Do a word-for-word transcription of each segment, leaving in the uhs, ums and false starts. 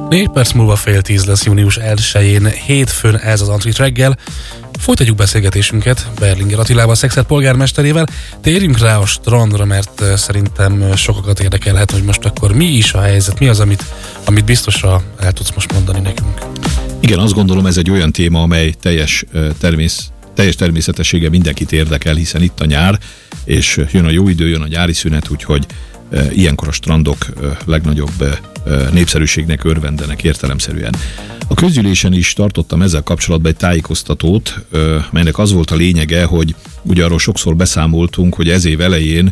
Négy perc múlva fél tíz lesz június elsején, hétfőn ez az Antrit reggel. Folytatjuk beszélgetésünket Berlinger Attilával, Szekszárd polgármesterével. Térjünk rá a strandra, mert szerintem sokakat érdekelhet, hogy most akkor mi is a helyzet, mi az, amit, amit biztosra el tudsz most mondani nekünk. Igen, azt gondolom, ez egy olyan téma, amely teljes, termész, teljes természetessége mindenkit érdekel, hiszen itt a nyár, és jön a jó idő, jön a nyári szünet, úgyhogy ilyenkor a strandok legnagyobb népszerűségnek örvendenek értelemszerűen. A közgyűlésen is tartottam ezzel kapcsolatban egy tájékoztatót, melynek az volt a lényege, hogy ugye arról sokszor beszámoltunk, hogy ez év elején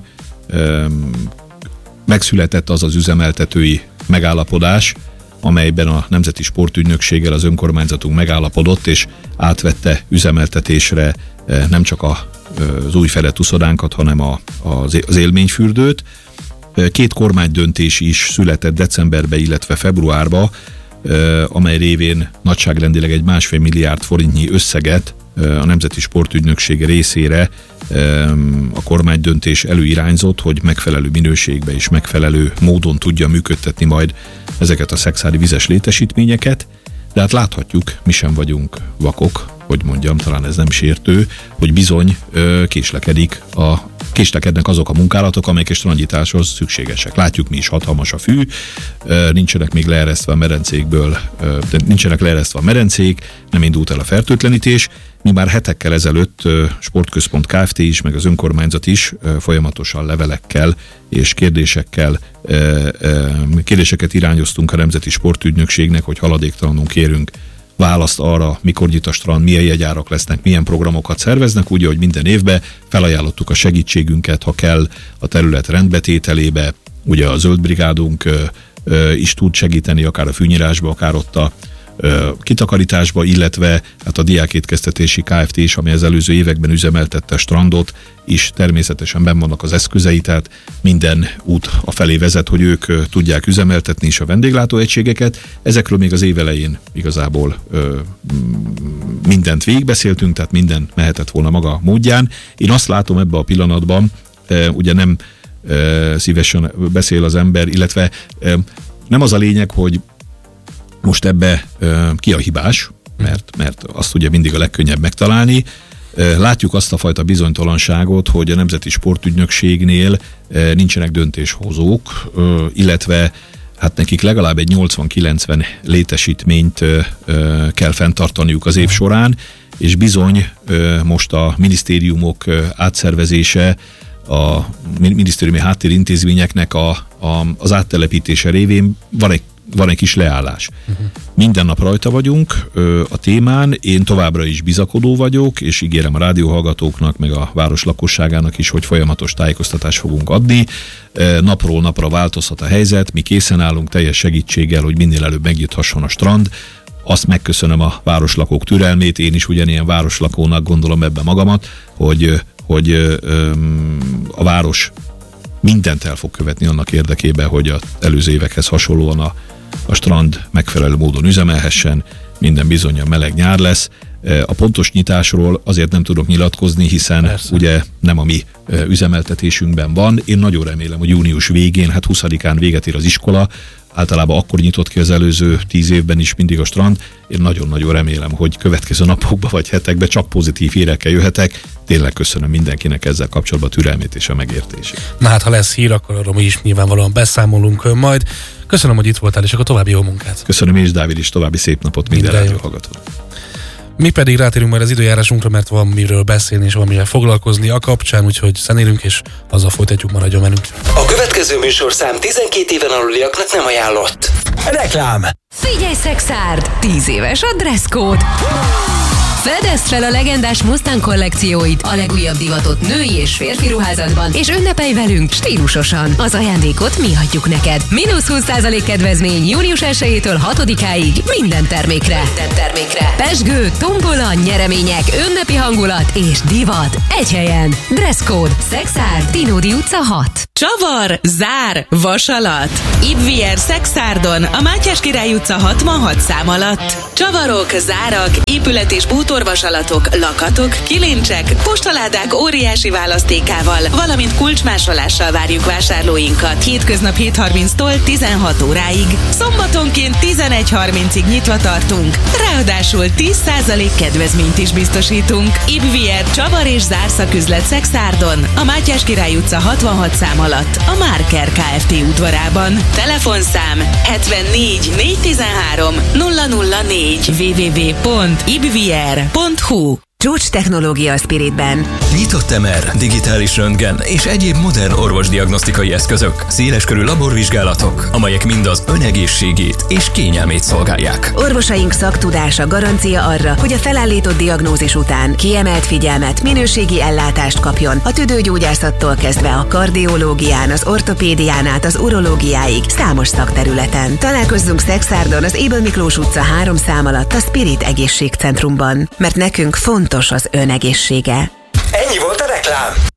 megszületett az az üzemeltetői megállapodás, amelyben a Nemzeti Sportügynökséggel az önkormányzatunk megállapodott, és átvette üzemeltetésre nem csak az újfedett uszodánkat, hanem a, az élményfürdőt. Két kormánydöntés is született decemberben, illetve februárban, amely révén nagyságrendileg egy másfél milliárd forintnyi összeget a Nemzeti Sportügynökség részére a kormánydöntés előirányzott, hogy megfelelő minőségben és megfelelő módon tudja működtetni majd ezeket a szekszárdi vizes létesítményeket, de hát láthatjuk, mi sem vagyunk vakok, hogy mondjam, talán ez nem sértő, hogy bizony késlekedik a késlekednek azok a munkálatok, amelyek a strandításhoz szükségesek. Látjuk mi is, hatalmas a fű, nincsenek még leeresztve a medencékből, nincsenek leeresztve a medencék, nem indult el a fertőtlenítés. Mi már hetekkel ezelőtt Sportközpont Kft. Is, meg az önkormányzat is folyamatosan levelekkel és kérdésekkel kérdéseket irányoztunk a Nemzeti Sportügynökségnek, hogy haladéktalanul kérünk választ arra, mikor nyit a strand, milyen jegyárak lesznek, milyen programokat szerveznek, úgy, hogy minden évben felajánlottuk a segítségünket, ha kell a terület rendbetételébe, ugye a zöld brigádunk is tud segíteni, akár a fűnyírásba, akár ott a kitakarításba, illetve hát a diákétkeztetési Kft. Is, ami az előző években üzemeltette a strandot, is természetesen benn vannak az eszközei, tehát minden út a felé vezet, hogy ők tudják üzemeltetni is a vendéglátóegységeket. Ezekről még az év elején igazából ö, mindent végigbeszéltünk, tehát minden mehetett volna maga módján. Én azt látom ebben a pillanatban, e, ugye nem e, szívesen beszél az ember, illetve e, nem az a lényeg, hogy most ebbe e, ki a hibás, mert, mert azt ugye mindig a legkönnyebb megtalálni. Látjuk azt a fajta bizonytalanságot, hogy a Nemzeti Sportügynökségnél nincsenek döntéshozók, illetve hát nekik legalább egy nyolcvan-kilencven létesítményt kell fenntartaniuk az év során, és bizony most a minisztériumok átszervezése, a minisztériumi háttérintézményeknek a, a, az áttelepítése révén van egy van egy kis leállás. Uh-huh. Minden nap rajta vagyunk ö, a témán, én továbbra is bizakodó vagyok, és ígérem a rádióhallgatóknak, meg a város lakosságának is, hogy folyamatos tájékoztatást fogunk adni. E, napról napra változhat a helyzet, mi készen állunk teljes segítséggel, hogy minél előbb megnyithasson a strand. Azt megköszönöm a városlakók türelmét, én is ugyanilyen városlakónak gondolom ebben magamat, hogy, hogy ö, a város mindent el fog követni annak érdekében, hogy az előző évekhez hasonlóan a a strand megfelelő módon üzemelhessen, minden bizonnyal meleg nyár lesz. A pontos nyitásról azért nem tudok nyilatkozni, hiszen Persze. ugye nem a mi üzemeltetésünkben van. Én nagyon remélem, hogy június végén, hát huszadikán véget ér az iskola, általában akkor nyitott ki az előző tíz évben is mindig a strand. Én nagyon-nagyon remélem, hogy következő napokban vagy hetekben csak pozitív hírekkel jöhetek. Tényleg köszönöm mindenkinek ezzel kapcsolatban a türelmét és a megértését. Na hát, ha lesz hír, akkor arról mi is nyilvánvalóan beszámolunk majd. Köszönöm, hogy itt voltál, és akkor további jó munkát. Köszönöm és Dávid is, további szép napot minden, minden rádióhallgatónak. Mi pedig rátérünk majd az időjárásunkra, mert van miről beszélni és van mivel foglalkozni a kapcsán, úgyhogy zenélünk és azzal folytatjuk, maradjon velünk. A következő műsorszám tizenkét éven aluliaknak nem ajánlott. Reklám! Figyelj, Szekszárd! tíz éves a dresszkód! Fedezd fel a legendás Mustang kollekcióit, a legújabb divatot női és férfi ruházatban, és ünnepelj velünk stílusosan. Az ajándékot mi adjuk neked. Mínusz húsz százalék kedvezmény június elsejétől hatodikáig minden termékre. Minden termékre. Pezsgő, tombola, nyeremények, ünnepi hangulat és divat egy helyen. Dresszkód. Szekszárd, Tinódi utca hat. Csavar, zár, vasalat. Ibvier Szexárdon, a Mátyás Király utca hatvanhat szám alatt. Csavarok, zárak, épület- és bútorvasalatok, lakatok, kilincsek, postaládák óriási választékával, valamint kulcsmásolással várjuk vásárlóinkat. Hétköznap hét harminctól tizenhat óráig. Szombatonként tizenegy harmincig nyitva tartunk. Ráadásul tíz százalék kedvezményt is biztosítunk. Ibvier Csavar és zárszaküzlet Szexárdon, a Mátyás Király utca hatvanhat szám alatt, a Márker Kft. Udvarában. Telefonszám hetvennégy négyszáztizenhárom nulla nulla négy double-u double-u double-u pont ibvier pont hu. Csúcs technológia a Spiritben. Nyitott em er, digitális röntgen és egyéb modern orvosdiagnosztikai eszközök, széleskörű laborvizsgálatok, amelyek mind az ön egészségét és kényelmét szolgálják. Orvosaink szaktudása garancia arra, hogy a felállított diagnózis után kiemelt figyelmet, minőségi ellátást kapjon a tüdőgyógyászattól kezdve a kardiológián, az ortopédián át az urológiáig számos szakterületen. Találkozzunk Szexárdon az Ébel Miklós utca három szám alatt a Spirit Egészségcentrumban, mert nekünk fontos az ön egészsége. Ennyi volt a reklám.